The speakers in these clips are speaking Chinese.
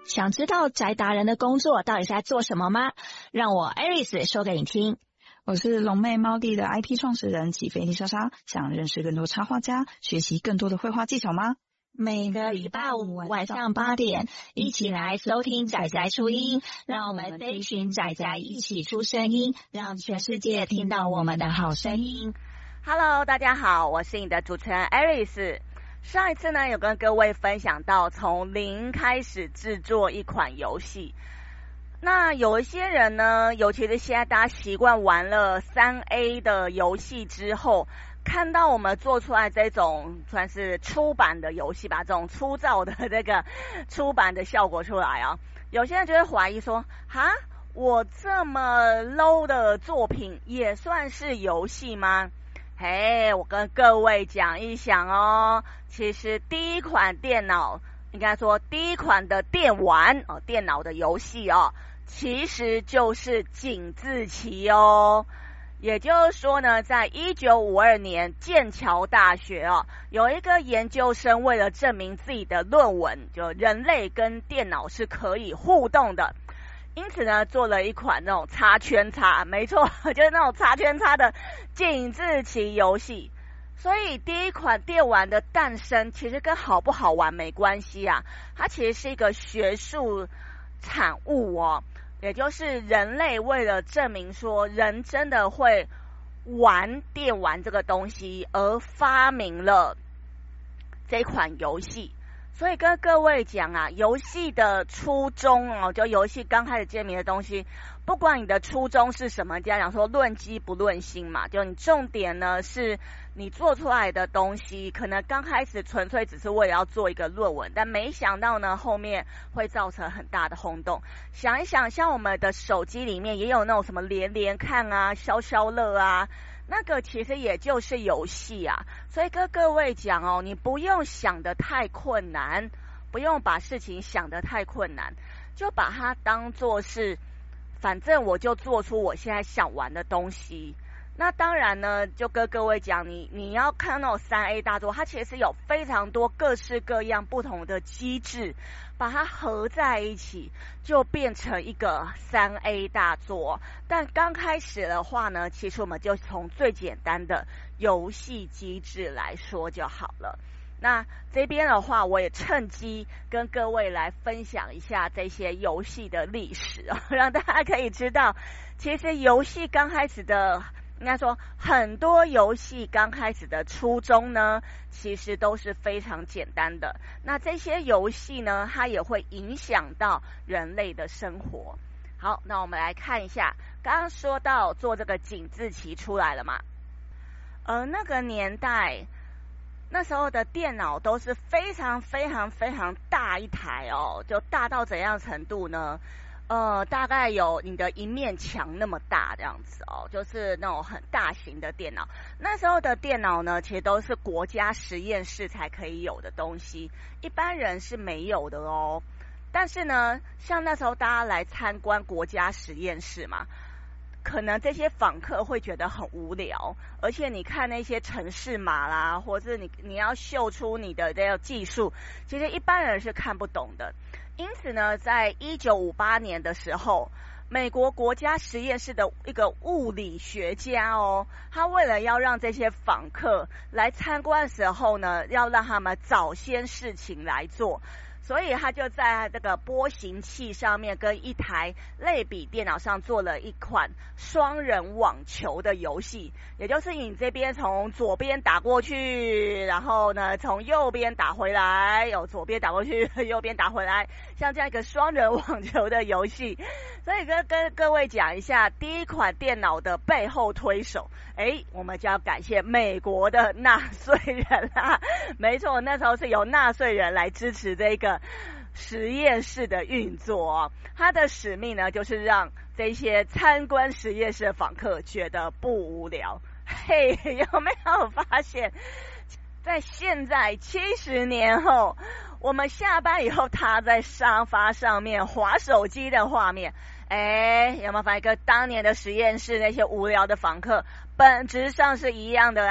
想知道宅达人的工作到底在做什么吗？让我 Aris 说给你听。 我是龙妹猫弟的 IP 创始人起飞丽莎莎，想认识更多插画家，学习更多的绘画技巧吗？ 每个礼拜五晚上8点，一起来收听宅宅初音，让我们这一群宅宅一起出声音，让全世界听到我们的好声音。 Hello， 大家好，我是你的主持人 Aris。上一次呢，有跟各位分享到从零开始制作一款游戏。那有一些人呢，尤其是现在大家习惯玩了3A 的游戏之后，看到我们做出来这种算是出版的游戏吧，这种粗糙的这个出版的效果出来啊，有些人就会怀疑说，哈，我这么 low 的作品也算是游戏吗？嘿，我跟各位讲一讲哦，其实第一款电脑，应该说第一款的电玩哦，电脑的游戏哦，其实就是井字棋哦。也就是说呢，在1952年剑桥大学哦，有一个研究生为了证明自己的论文，就人类跟电脑是可以互动的。因此呢，做了一款那种插圈插，没错，就是那种插圈插的井字棋游戏。所以第一款电玩的诞生，其实跟好不好玩没关系啊，它其实是一个学术产物哦。也就是人类为了证明说人真的会玩电玩这个东西，而发明了这款游戏。所以跟各位讲啊，游戏的初衷哦，就游戏刚开始建立的东西，不管你的初衷是什么，家讲说论基不论心嘛，就你重点呢是你做出来的东西，可能刚开始纯粹只是为了要做一个论文，但没想到呢后面会造成很大的轰动。想一想，像我们的手机里面也有那种什么连连看啊、消消乐啊，那个其实也就是游戏啊。所以跟各位讲哦，你不用想得太困难，不用把事情想得太困难，就把它当作是反正我就做出我现在想玩的东西。那当然呢，就跟各位讲，你要看那种3A 大作，它其实有非常多各式各样不同的机制，把它合在一起，就变成一个3A 大作。但刚开始的话呢，其实我们就从最简单的游戏机制来说就好了。那这边的话，我也趁机跟各位来分享一下这些游戏的历史哦，让大家可以知道，其实游戏刚开始的，应该说很多游戏刚开始的初衷呢，其实都是非常简单的。那这些游戏呢，它也会影响到人类的生活。好，那我们来看一下，刚刚说到做这个井字棋出来了嘛，那个年代。那时候的电脑都是非常非常非常大一台哦，就大到怎样程度呢？大概有你的一面墙那么大这样子哦，就是那种很大型的电脑。那时候的电脑呢，其实都是国家实验室才可以有的东西，一般人是没有的哦。但是呢，像那时候大家来参观国家实验室嘛，可能这些访客会觉得很无聊，而且你看那些程式码啦，或者是你要秀出你的这个技术，其实一般人是看不懂的。因此呢，在1958年的时候，美国国家实验室的一个物理学家哦，他为了要让这些访客来参观的时候呢，要让他们早先事情来做。所以他就在这个波形器上面跟一台类比电脑上做了一款双人网球的游戏，也就是你这边从左边打过去，然后呢从右边打回来，左边打过去，右边打回来，像这样一个双人网球的游戏。所以跟各位讲一下第一款电脑的背后推手，我们就要感谢美国的纳税人啦。没错，那时候是由纳税人来支持这个实验室的运作哦。他的使命呢，就是让这些参观实验室的访客觉得不无聊。嘿，有没有发现，在现在70年后，我们下班以后躺在沙发上面滑手机的画面，有没有发现跟当年的实验室那些无聊的访客本质上是一样的啦？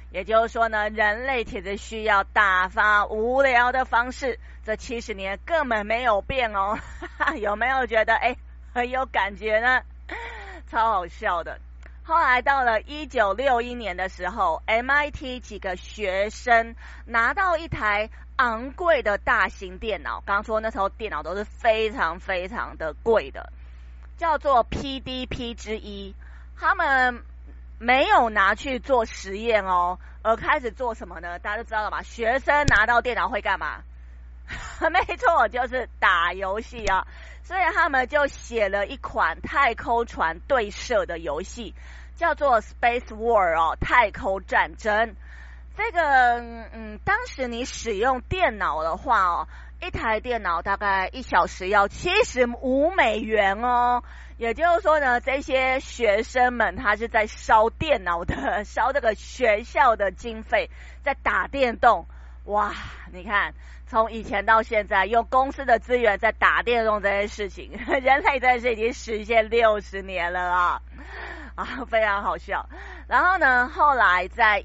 也就是说呢，人类其实需要打发无聊的方式，这70年根本没有变哦。有没有觉得很有感觉呢？超好笑的。后来到了1961年的时候， MIT 几个学生拿到一台昂贵的大型电脑，刚说那时候电脑都是非常非常的贵的，叫做 PDP 之一。他们没有拿去做实验哦，而开始做什么呢？大家都知道了嘛，学生拿到电脑会干嘛？没错，就是打游戏啊。所以他们就写了一款太空船对射的游戏，叫做 Space War 哦，太空战争。这个当时你使用电脑的话哦，一台电脑大概1小时要75美元哦。也就是说呢，这些学生们他是在烧电脑的，烧这个学校的经费，在打电动。哇，你看从以前到现在，用公司的资源在打电动这件事情，人类真的是已经实现60年了非常好笑。然后呢，后来在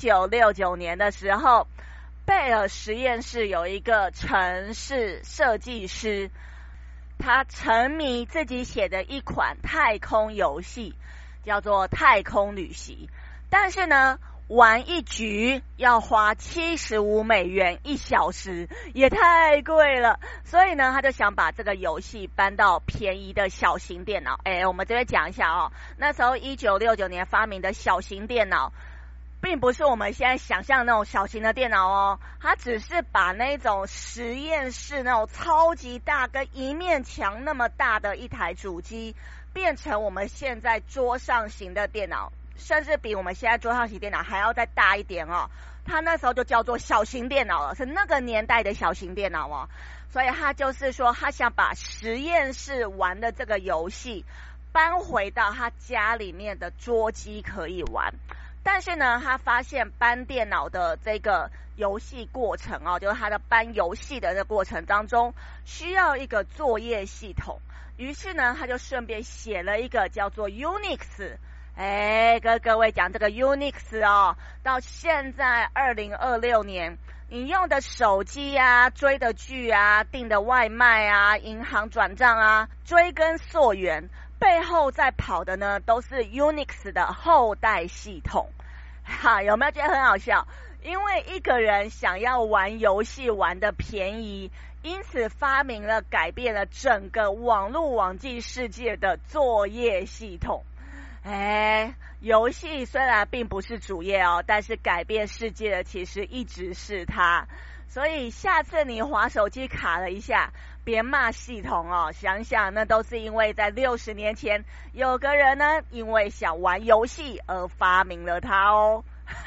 1969年的时候，贝尔实验室有一个程式设计师，他沉迷自己写的一款太空游戏，叫做太空旅行。但是呢，玩一局要花75美元1小时，也太贵了。所以呢，他就想把这个游戏搬到便宜的小型电脑。我们这边讲一下哦，那时候1969年发明的小型电脑，并不是我们现在想象的那种小型的电脑哦，它只是把那种实验室那种超级大跟一面墙那么大的一台主机，变成我们现在桌上型的电脑，甚至比我们现在桌上型电脑还要再大一点哦。它那时候就叫做小型电脑了，是那个年代的小型电脑哦。所以他就是说，他想把实验室玩的这个游戏搬回到他家里面的桌机可以玩。但是呢，他发现搬电脑的这个游戏过程哦，就是他的搬游戏的这个过程当中，需要一个作业系统。于是呢，他就顺便写了一个叫做 Unix。跟各位讲这个 Unix 哦，到现在2026年，你用的手机啊、追的剧啊、订的外卖啊、银行转账啊、追根溯源，背后在跑的呢，都是 Unix 的后代系统。有没有觉得很好笑？因为一个人想要玩游戏玩的便宜，因此发明了改变了整个网络网际世界的作业系统。游戏虽然并不是主业哦，但是改变世界的其实一直是它。所以下次你滑手机卡了一下，别骂系统哦，想想那都是因为在60年前有个人呢，因为想玩游戏而发明了它哦。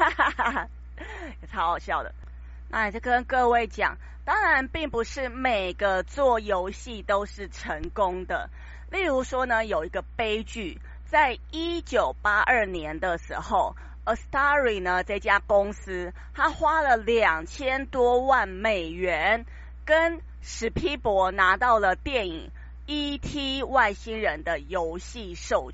超好笑的。那也就跟各位讲，当然并不是每个做游戏都是成功的。例如说呢，有一个悲剧，在1982年的时候， Atari 呢这家公司，他花了2000多万美元，跟史皮博拿到了电影 E.T. 外星人的游戏授权。